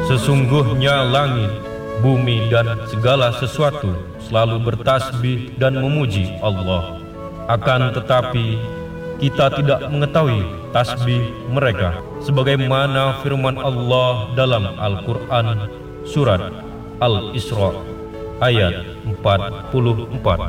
Sesungguhnya langit, bumi dan segala sesuatu selalu bertasbih dan memuji Allah. Akan tetapi kita tidak mengetahui tasbih mereka, sebagaimana firman Allah dalam Al-Quran surat Al-Isra ayat 44.